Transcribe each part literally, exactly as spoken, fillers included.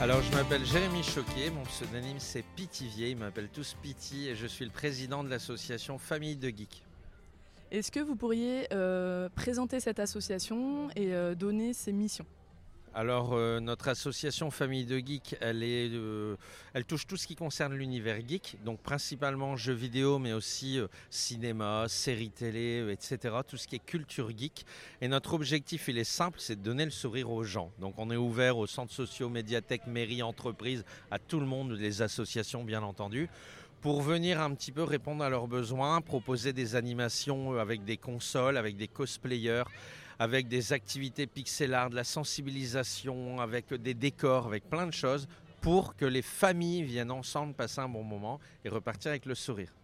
Alors, je m'appelle Jérémy Choquet, mon pseudonyme c'est Pitivier, ils m'appellent tous Piti et je suis le président de l'association Famille de Geeks. Est-ce que vous pourriez euh, présenter cette association et euh, donner ses missions ? Alors, euh, notre association Famille de Geeks, elle, est, euh, elle touche tout ce qui concerne l'univers geek, donc principalement jeux vidéo, mais aussi euh, cinéma, séries télé, euh, et cetera, tout ce qui est culture geek. Et notre objectif, il est simple, c'est de donner le sourire aux gens. Donc, on est ouvert aux centres sociaux, médiathèques, mairies, entreprises, à tout le monde, les associations bien entendu, pour venir un petit peu répondre à leurs besoins, proposer des animations avec des consoles, avec des cosplayers, avec des activités pixel art, de la sensibilisation, avec des décors, avec plein de choses, pour que les familles viennent ensemble passer un bon moment et repartir avec le sourire.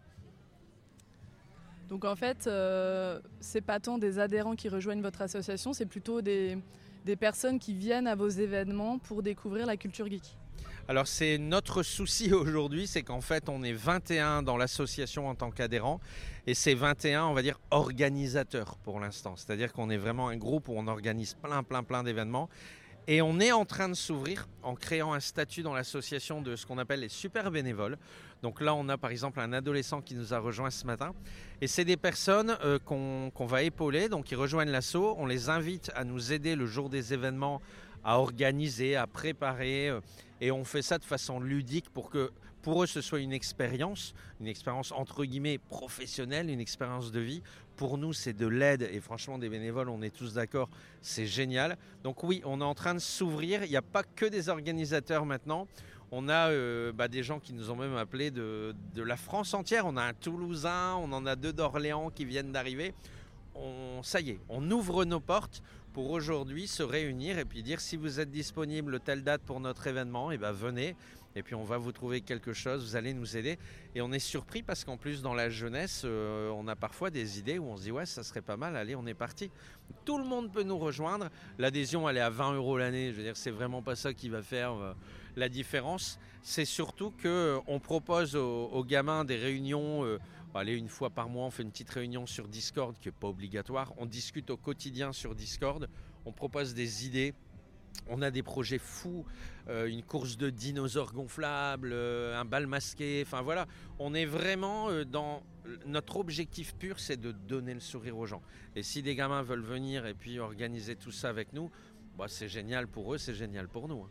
Donc en fait, euh, c'est pas tant des adhérents qui rejoignent votre association, c'est plutôt des, des personnes qui viennent à vos événements pour découvrir la culture geek. Alors c'est notre souci aujourd'hui, c'est qu'en fait on est vingt et un dans l'association en tant qu'adhérents et c'est vingt et un, on va dire, organisateurs pour l'instant. C'est-à-dire qu'on est vraiment un groupe où on organise plein plein plein d'événements et on est en train de s'ouvrir en créant un statut dans l'association de ce qu'on appelle les super bénévoles. Donc là on a par exemple un adolescent qui nous a rejoint ce matin et c'est des personnes euh, qu'on, qu'on va épauler, donc ils rejoignent l'asso, on les invite à nous aider le jour des événements à organiser, à préparer euh, et on fait ça de façon ludique pour que pour eux ce soit une expérience, une expérience entre guillemets professionnelle, une expérience de vie. Pour nous c'est de l'aide et franchement des bénévoles, on est tous d'accord, c'est génial. Donc oui, on est en train de s'ouvrir, il n'y a pas que des organisateurs maintenant. On a euh, bah, des gens qui nous ont même appelés de, de la France entière. On a un Toulousain, on en a deux d'Orléans qui viennent d'arriver. On, ça y est, on ouvre nos portes pour aujourd'hui se réunir et puis dire si vous êtes disponible telle date pour notre événement, et ben venez et puis on va vous trouver quelque chose, vous allez nous aider. Et on est surpris parce qu'en plus dans la jeunesse, euh, on a parfois des idées où on se dit ouais ça serait pas mal, allez on est parti. Tout le monde peut nous rejoindre, l'adhésion elle est à vingt euros l'année, je veux dire c'est vraiment pas ça qui va faire euh, la différence. C'est surtout qu'on propose aux, aux gamins des réunions. Euh, Allez, une fois par mois, on fait une petite réunion sur Discord qui n'est pas obligatoire. On discute au quotidien sur Discord. On propose des idées. On a des projets fous, euh, une course de dinosaures gonflables, euh, un bal masqué. Enfin voilà, on est vraiment euh, dans... Notre objectif pur, c'est de donner le sourire aux gens. Et si des gamins veulent venir et puis organiser tout ça avec nous, bah, c'est génial pour eux, c'est génial pour nous. Hein.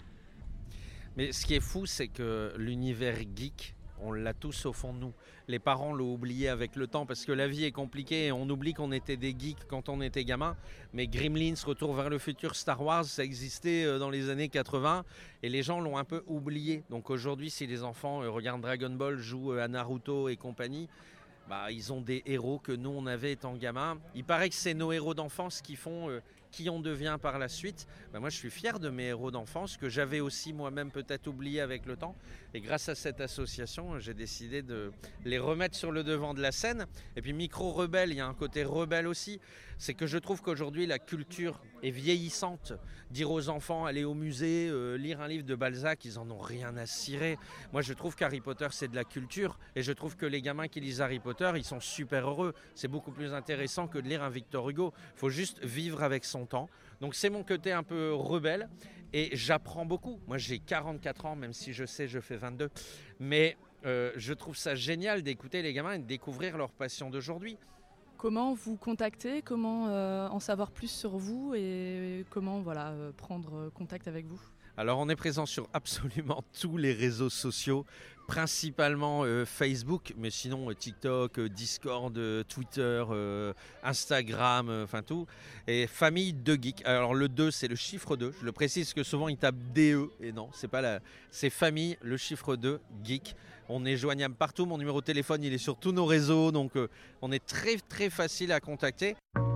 Mais ce qui est fou, c'est que l'univers geek, on l'a tous au fond de nous. Les parents l'ont oublié avec le temps parce que la vie est compliquée et on oublie qu'on était des geeks quand on était gamin. Mais Gremlins, Retour vers le futur, Star Wars, ça existait dans les années quatre-vingts et les gens l'ont un peu oublié. Donc aujourd'hui, si les enfants regardent Dragon Ball, jouent à Naruto et compagnie, bah, ils ont des héros que nous on avait étant gamin. Il paraît que c'est nos héros d'enfance qui font euh, qui on devient par la suite. Bah, moi je suis fier de mes héros d'enfance que j'avais aussi moi-même peut-être oublié avec le temps. Et grâce à cette association, j'ai décidé de les remettre sur le devant de la scène. Et puis Micro Rebelle, il y a un côté rebelle aussi. C'est que je trouve qu'aujourd'hui la culture est vieillissante. Dire aux enfants, aller au musée, euh, lire un livre de Balzac, ils en ont rien à cirer. Moi je trouve qu'Harry Potter c'est de la culture. Et je trouve que les gamins qui lisent Harry Potter, ils sont super heureux. C'est beaucoup plus intéressant que de lire un Victor Hugo. Il faut juste vivre avec son temps. Donc c'est mon côté un peu rebelle et j'apprends beaucoup. Moi j'ai quarante-quatre ans, même si je sais je fais vingt-deux. Mais euh, je trouve ça génial d'écouter les gamins et de découvrir leur passion d'aujourd'hui. Comment vous contacter, comment euh, en savoir plus sur vous et comment voilà, euh, prendre contact avec vous ? Alors on est présent sur absolument tous les réseaux sociaux, principalement euh, Facebook, mais sinon euh, TikTok, euh, Discord, euh, Twitter, euh, Instagram, enfin euh, tout. Et Famille de Geeks. Alors le deux c'est le chiffre deux, je le précise que souvent ils tapent D E et non, c'est pas la... c'est Famille, le chiffre deux, Geek. On est joignable partout, mon numéro de téléphone il est sur tous nos réseaux, donc euh, on est très très facile à contacter.